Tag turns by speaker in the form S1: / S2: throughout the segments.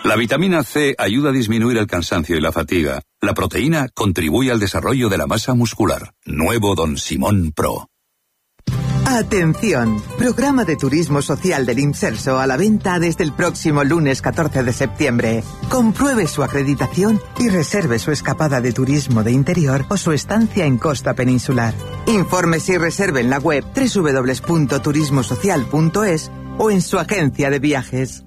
S1: La vitamina C ayuda a disminuir el cansancio y la fatiga. La proteína contribuye al desarrollo de la masa muscular. Nuevo Don Simón Pro.
S2: Atención, programa de turismo social del Inserso a la venta desde el próximo lunes 14 de septiembre. Compruebe su acreditación y reserve su escapada de turismo de interior o su estancia en costa peninsular. Infórmese y reserve en la web www.turismosocial.es o en su agencia de viajes.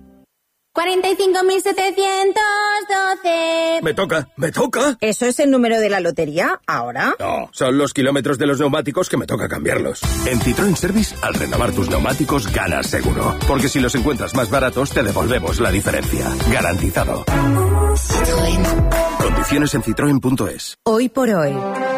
S3: 45.712.
S4: Me toca.
S3: ¿Eso es el número de la lotería ahora?
S4: No, son los kilómetros de los neumáticos que me toca cambiarlos. En Citroën Service, al renovar tus neumáticos, ganas seguro. Porque si los encuentras más baratos, te devolvemos la diferencia. Garantizado. Citroën. Condiciones en citroen.es.
S3: Hoy por hoy.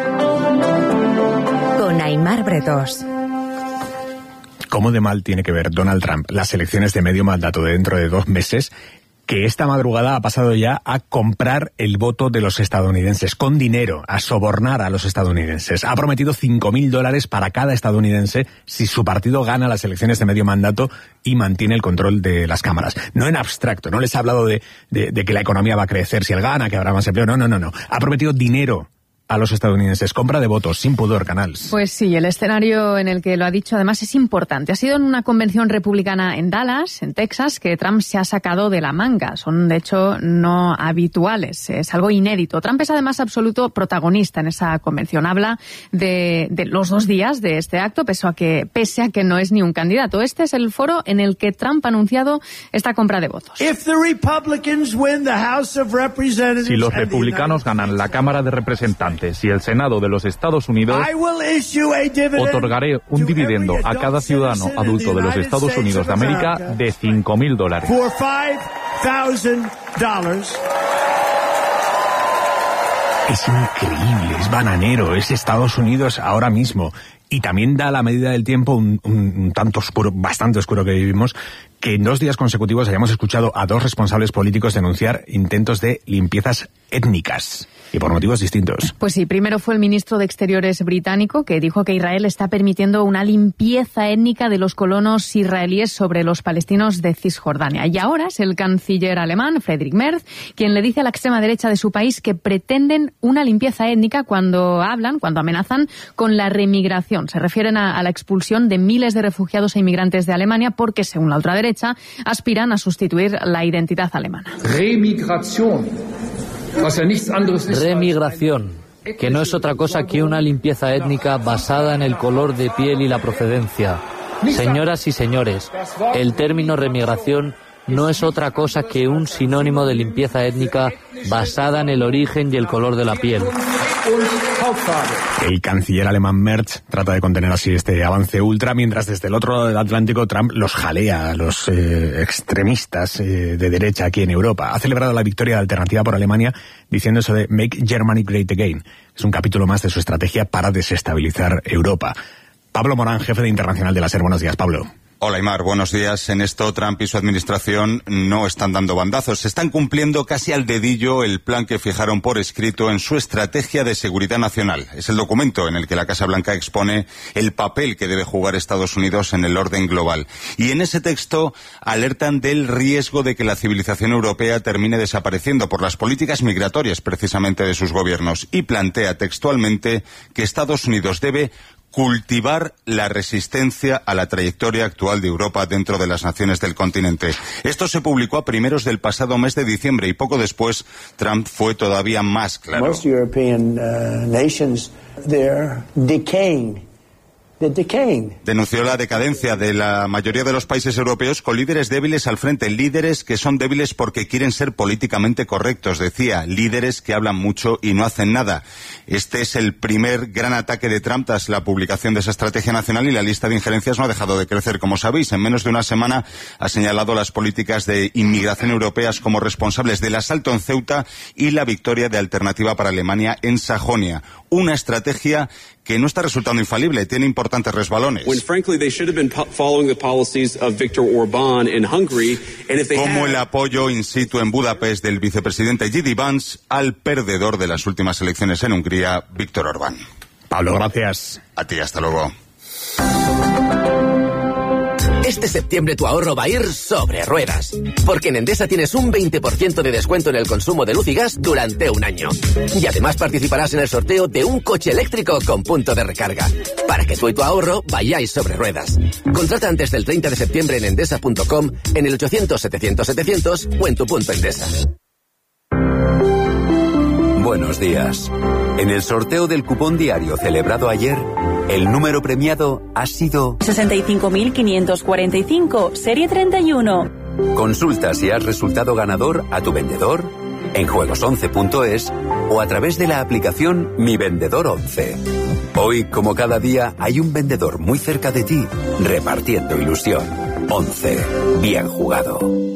S3: Con Aimar Bretós.
S5: ¿Cómo de mal tiene que ver Donald Trump las elecciones de medio mandato de dentro de 2 meses, que esta madrugada ha pasado ya a comprar el voto de los estadounidenses con dinero, a sobornar a los estadounidenses? Ha prometido $5.000 para cada estadounidense si su partido gana las elecciones de medio mandato y mantiene el control de las cámaras. No en abstracto, no les ha hablado de que la economía va a crecer si él gana, que habrá más empleo, no. Ha prometido dinero a los estadounidenses. Compra de votos, sin pudor, Canals.
S6: Pues sí, el escenario en el que lo ha dicho además es importante. Ha sido en una convención republicana en Dallas, en Texas, que Trump se ha sacado de la manga. Son, de hecho, no habituales. Es algo inédito. Trump es además absoluto protagonista en esa convención. Habla de los 2 días de este acto, pese a que no es ni un candidato. Este es el foro en el que Trump ha anunciado esta compra de votos.
S7: Si los republicanos ganan la Cámara de Representantes y el Senado de los Estados Unidos, otorgaré un dividendo a cada ciudadano adulto de los Estados Unidos de América de $5.000.
S5: Es increíble, es bananero, es Estados Unidos ahora mismo. Y también da la medida del tiempo un tanto oscuro, bastante oscuro que vivimos, que en 2 días consecutivos hayamos escuchado a 2 responsables políticos denunciar intentos de limpiezas étnicas. Y por motivos distintos.
S6: Pues sí, primero fue el ministro de Exteriores británico, que dijo que Israel está permitiendo una limpieza étnica de los colonos israelíes sobre los palestinos de Cisjordania. Y ahora es el canciller alemán, Friedrich Merz, quien le dice a la extrema derecha de su país que pretenden una limpieza étnica cuando amenazan con la remigración. Se refieren a la expulsión de miles de refugiados e inmigrantes de Alemania porque, según la ultraderecha, aspiran a sustituir la identidad alemana.
S8: Remigración, que no es otra cosa que una limpieza étnica basada en el color de piel y la procedencia. Señoras y señores, el término remigración no es otra cosa que un sinónimo de limpieza étnica basada en el origen y el color de la piel.
S5: El canciller alemán Merz trata de contener así este avance ultra, mientras desde el otro lado del Atlántico Trump los jalea a los extremistas de derecha aquí en Europa. Ha celebrado la victoria de Alternativa por Alemania diciendo eso de Make Germany Great Again. Es un capítulo más de su estrategia para desestabilizar Europa. Pablo Morán, jefe de Internacional de la SER. Buenos días, Pablo.
S9: Hola, Aimar. Buenos días. En esto, Trump y su administración no están dando bandazos. Se están cumpliendo casi al dedillo el plan que fijaron por escrito en su estrategia de seguridad nacional. Es el documento en el que la Casa Blanca expone el papel que debe jugar Estados Unidos en el orden global. Y en ese texto alertan del riesgo de que la civilización europea termine desapareciendo por las políticas migratorias precisamente de sus gobiernos. Y plantea textualmente que Estados Unidos debe cultivar la resistencia a la trayectoria actual de Europa dentro de las naciones del continente. Esto se publicó a primeros del pasado mes de diciembre y poco después Trump fue todavía más claro.
S10: Most European nations, they're decaying.
S9: Denunció la decadencia de la mayoría de los países europeos con líderes débiles al frente, líderes que son débiles porque quieren ser políticamente correctos, decía, líderes que hablan mucho y no hacen nada. Este es el primer gran ataque de Trump tras la publicación de esa estrategia nacional y la lista de injerencias no ha dejado de crecer. Como sabéis, en menos de una semana ha señalado las políticas de inmigración europeas como responsables del asalto en Ceuta y la victoria de Alternativa para Alemania en Sajonia. Una estrategia que no está resultando infalible, tiene importantes resbalones. Como el apoyo in situ en Budapest del vicepresidente J.D. Vance al perdedor de las últimas elecciones en Hungría, Viktor Orbán.
S5: Pablo, gracias.
S9: A ti, hasta luego.
S11: Este septiembre tu ahorro va a ir sobre ruedas. Porque en Endesa tienes un 20% de descuento en el consumo de luz y gas durante un año. Y además participarás en el sorteo de un coche eléctrico con punto de recarga. Para que tú y tu ahorro vayáis sobre ruedas. Contrata antes del 30 de septiembre en endesa.com, en el 800-700-700 o en tu punto Endesa.
S1: Buenos días. En el sorteo del cupón diario celebrado ayer, el número premiado ha sido
S12: 65.545, serie 31.
S1: Consulta si has resultado ganador a tu vendedor, en juegos11.es o a través de la aplicación Mi Vendedor 11. Hoy, como cada día, hay un vendedor muy cerca de ti, repartiendo ilusión. 11. Bien jugado.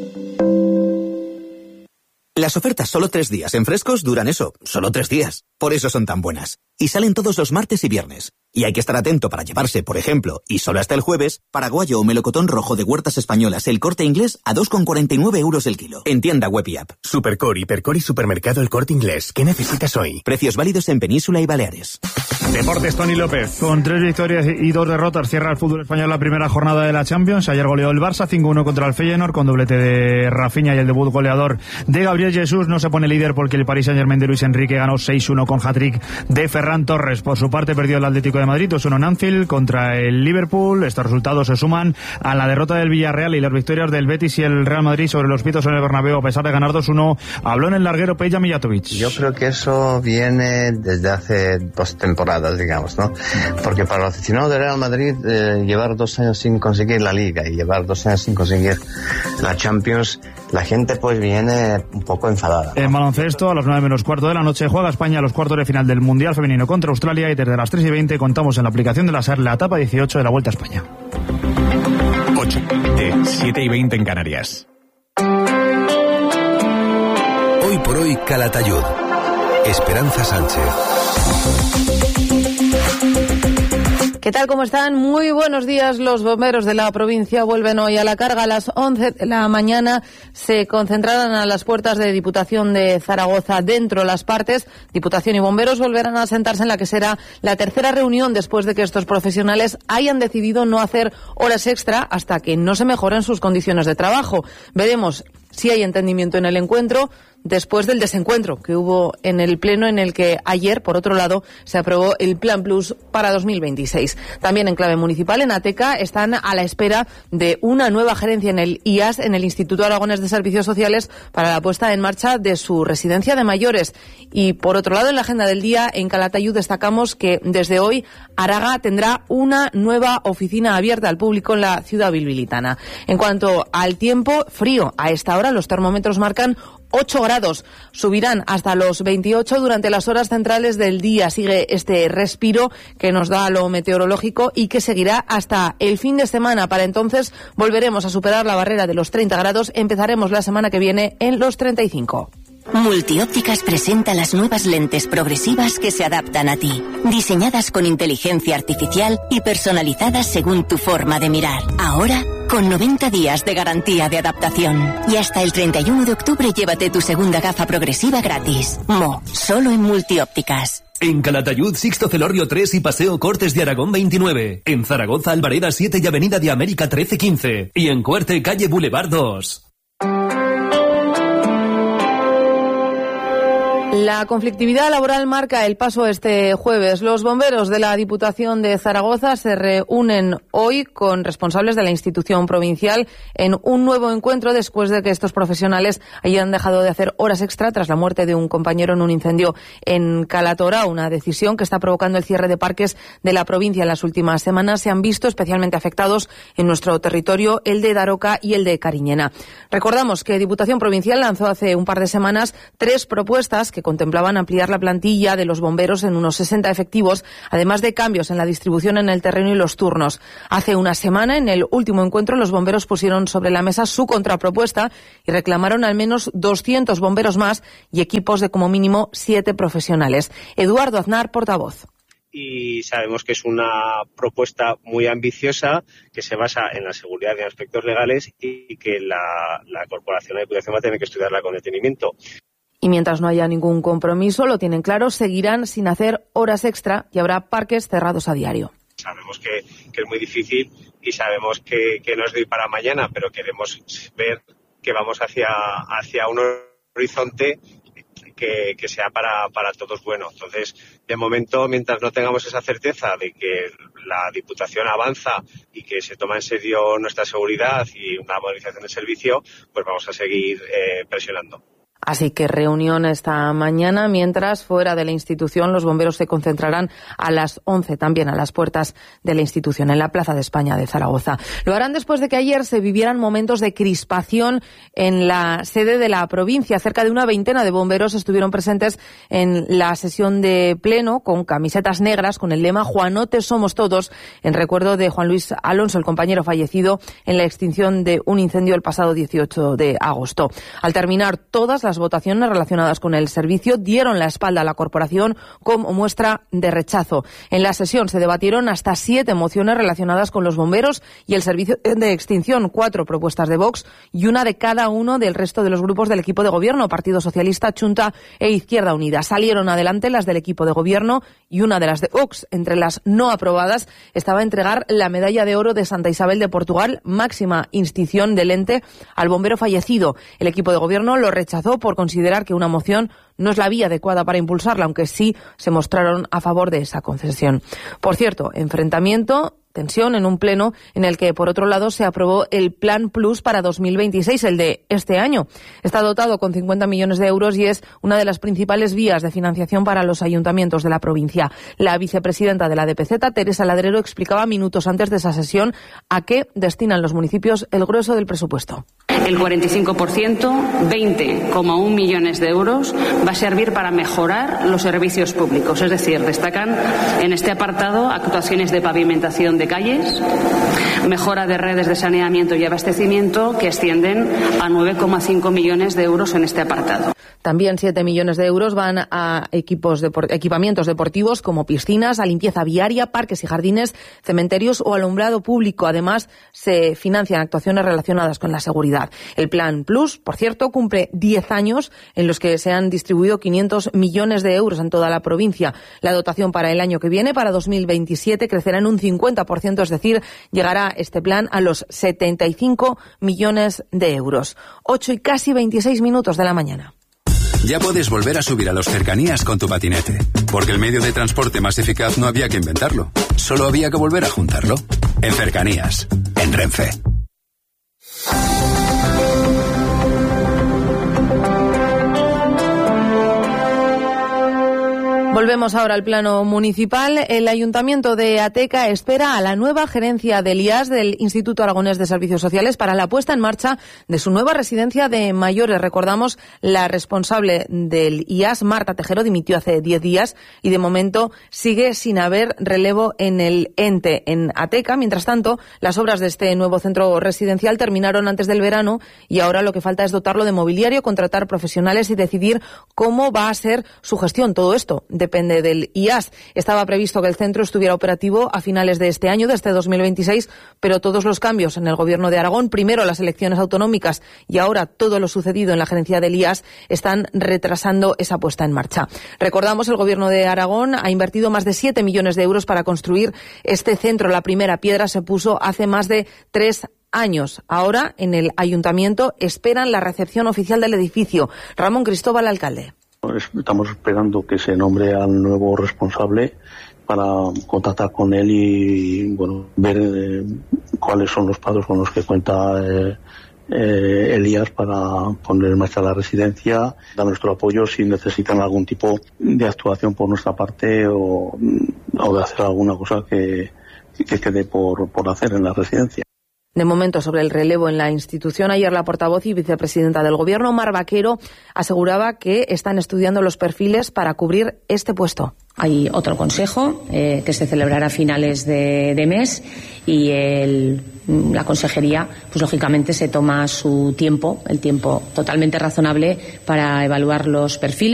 S13: Las ofertas solo 3 días en Frescos duran eso, solo 3 días. Por eso son tan buenas. Y salen todos los martes y viernes. Y hay que estar atento para llevarse, por ejemplo, y solo hasta el jueves, paraguayo o melocotón rojo de Huertas Españolas El Corte Inglés a 2,49 euros el kilo. En tienda web y app.
S14: Supercor, Hipercor y Supermercado El Corte Inglés. ¿Qué necesitas hoy?
S13: Precios válidos en Península y Baleares.
S5: Deportes, Tony López.
S15: Con 3 victorias y 2 derrotas cierra el fútbol español la primera jornada de la Champions. Ayer goleó el Barça 5-1 contra el Feyenoord con doblete de Rafinha y el debut goleador de Gabriel Jesús. No se pone líder porque el Paris Saint-Germain de Luis Enrique ganó 6-1 con hat-trick de Ferran Torres. Por su parte perdió el Atlético de Madrid 2-1 en Anfield contra el Liverpool. Estos resultados se suman a la derrota del Villarreal y las victorias del Betis y el Real Madrid sobre los pitos en el Bernabéu a pesar de ganar 2-1. Habló en el larguero Peja Mijatovic.
S16: Yo creo que eso viene desde hace 2 temporadas, digamos, ¿no? Porque para el aficionado del Real Madrid llevar 2 años sin conseguir la Liga y llevar 2 años sin conseguir la Champions, la gente pues viene un poco enfadada, ¿no?
S15: En baloncesto, a las 9:15 de la noche, juega España los cuartos de final del Mundial Femenino contra Australia y desde las 3:20 contamos en la aplicación de la SER la etapa 18 de la Vuelta a España.
S5: 8 de 7:20 en Canarias.
S17: Hoy por hoy, Calatayud. Esperanza Sánchez.
S18: ¿Qué tal? ¿Cómo están? Muy buenos días. Los bomberos de la provincia vuelven hoy a la carga. A las 11 de la mañana se concentrarán a las puertas de Diputación de Zaragoza. Dentro las partes, Diputación y bomberos volverán a sentarse en la que será la tercera reunión después de que estos profesionales hayan decidido no hacer horas extra hasta que no se mejoren sus condiciones de trabajo. Veremos si hay entendimiento en el encuentro después del desencuentro que hubo en el pleno en el que ayer, por otro lado, se aprobó el Plan Plus para 2026. También en clave municipal, en Ateca, están a la espera de una nueva gerencia en el IAS, en el Instituto Aragonés de Servicios Sociales, para la puesta en marcha de su residencia de mayores. Y por otro lado, en la agenda del día, en Calatayud destacamos que desde hoy Araga tendrá una nueva oficina abierta al público en la ciudad bilbilitana. En cuanto al tiempo, frío. A esta hora los termómetros marcan 8 grados. Subirán hasta los 28 durante las horas centrales del día. Sigue este respiro que nos da lo meteorológico y que seguirá hasta el fin de semana. Para entonces volveremos a superar la barrera de los 30 grados. Empezaremos la semana que viene en los 35.
S19: Multiópticas presenta las nuevas lentes progresivas que se adaptan a ti, diseñadas con inteligencia artificial y personalizadas según tu forma de mirar. Ahora, con 90 días de garantía de adaptación. Y hasta el 31 de octubre llévate tu segunda gafa progresiva gratis. Solo en Multiópticas.
S20: En Calatayud, Sixto Celorio 3 y Paseo Cortes de Aragón 29. En Zaragoza, Albareda 7 y Avenida de América 13-15. Y en Cuerte, calle Boulevard 2.
S18: La conflictividad laboral marca el paso este jueves. Los bomberos de la Diputación de Zaragoza se reúnen hoy con responsables de la institución provincial en un nuevo encuentro después de que estos profesionales hayan dejado de hacer horas extra tras la muerte de un compañero en un incendio en Calatora, una decisión que está provocando el cierre de parques de la provincia en las últimas semanas. Se han visto especialmente afectados en nuestro territorio el de Daroca y el de Cariñena. Recordamos que Diputación Provincial lanzó hace un par de semanas 3 propuestas que contemplaban ampliar la plantilla de los bomberos en unos 60 efectivos, además de cambios en la distribución en el terreno y los turnos. Hace una semana, en el último encuentro, los bomberos pusieron sobre la mesa su contrapropuesta y reclamaron al menos 200 bomberos más y equipos de como mínimo 7 profesionales. Eduardo Aznar, portavoz.
S21: Y sabemos que es una propuesta muy ambiciosa que se basa en la seguridad de aspectos legales y que la Corporación de Diputación va a tener que estudiarla con detenimiento.
S18: Y mientras no haya ningún compromiso, lo tienen claro, seguirán sin hacer horas extra y habrá parques cerrados a diario.
S21: sabemos que es muy difícil y sabemos que no es de hoy para mañana, pero queremos ver que vamos hacia un horizonte que sea para todos bueno. Entonces, de momento, mientras no tengamos esa certeza de que la Diputación avanza y que se toma en serio nuestra seguridad y una modernización del servicio, pues vamos a seguir presionando.
S18: Así que reunión esta mañana, mientras fuera de la institución los bomberos se concentrarán a las 11 también a las puertas de la institución en la Plaza de España de Zaragoza. Lo harán después de que ayer se vivieran momentos de crispación en la sede de la provincia. Cerca de una veintena de bomberos estuvieron presentes en la sesión de pleno con camisetas negras con el lema "Juanotes somos todos", en recuerdo de Juan Luis Alonso, el compañero fallecido en la extinción de un incendio el pasado 18 de agosto. Al terminar todas las votaciones relacionadas con el servicio dieron la espalda a la corporación como muestra de rechazo. En la sesión se debatieron hasta 7 mociones relacionadas con los bomberos y el servicio de extinción, 4 propuestas de Vox y una de cada uno del resto de los grupos del equipo de gobierno, Partido Socialista, Chunta e Izquierda Unida. Salieron adelante las del equipo de gobierno y una de las de Vox. Entre las no aprobadas estaba entregar la medalla de oro de Santa Isabel de Portugal, máxima distinción del ente, al bombero fallecido. El equipo de gobierno lo rechazó por considerar que una moción no es la vía adecuada para impulsarla, aunque sí se mostraron a favor de esa concesión. Por cierto, enfrentamiento, tensión en un pleno en el que, por otro lado, se aprobó el Plan Plus para 2026, el de este año. Está dotado con 50 millones de euros y es una de las principales vías de financiación para los ayuntamientos de la provincia. La vicepresidenta de la DPZ, Teresa Ladrero, explicaba minutos antes de esa sesión a qué destinan los municipios el grueso del presupuesto.
S2: El 45%, 20,1 millones de euros, va a servir para mejorar los servicios públicos. Es decir, destacan en este apartado actuaciones de pavimentación de calles, mejora de redes de saneamiento y abastecimiento que ascienden a 9,5 millones de euros en este apartado.
S18: También 7 millones de euros van a equipamientos deportivos como piscinas, a limpieza viaria, parques y jardines, cementerios o alumbrado público. Además, se financian actuaciones relacionadas con la seguridad. El Plan Plus, por cierto, cumple 10 años en los que se han distribuido 500 millones de euros en toda la provincia. La dotación para el año que viene, para 2027, crecerá en un 50%, es decir, llegará este plan a los 75 millones de euros. 8 y casi 26 minutos de la mañana.
S1: Ya puedes volver a subir a los cercanías con tu patinete, porque el medio de transporte más eficaz no había que inventarlo, solo había que volver a juntarlo. En Cercanías, en Renfe.
S18: Volvemos ahora al plano municipal. El Ayuntamiento de Ateca espera a la nueva gerencia del IAS, del Instituto Aragonés de Servicios Sociales, para la puesta en marcha de su nueva residencia de mayores. Recordamos, la responsable del IAS, Marta Tejero, dimitió hace 10 días y de momento sigue sin haber relevo en el ente en Ateca. Mientras tanto, las obras de este nuevo centro residencial terminaron antes del verano y ahora lo que falta es dotarlo de mobiliario, contratar profesionales y decidir cómo va a ser su gestión. Todo esto depende del IAS. Estaba previsto que el centro estuviera operativo a finales de este año, de este 2026, pero todos los cambios en el Gobierno de Aragón, primero las elecciones autonómicas y ahora todo lo sucedido en la gerencia del IAS, están retrasando esa puesta en marcha. Recordamos, el Gobierno de Aragón ha invertido más de 7 millones de euros para construir este centro. La primera piedra se puso hace más de 3 años. Ahora, en el Ayuntamiento, esperan la recepción oficial del edificio. Ramón Cristóbal, alcalde.
S22: Estamos esperando que se nombre al nuevo responsable para contactar con él y ver cuáles son los pasos con los que cuenta el IAS para poner en marcha la residencia, dar nuestro apoyo si necesitan algún tipo de actuación por nuestra parte o de hacer alguna cosa que quede por hacer en la residencia.
S18: De momento, sobre el relevo en la institución, ayer la portavoz y vicepresidenta del Gobierno, Mar Vaquero, aseguraba que están estudiando los perfiles para cubrir este puesto.
S23: Hay otro consejo que se celebrará a finales de mes y la consejería, pues lógicamente se toma su tiempo, el tiempo totalmente razonable para evaluar los perfiles.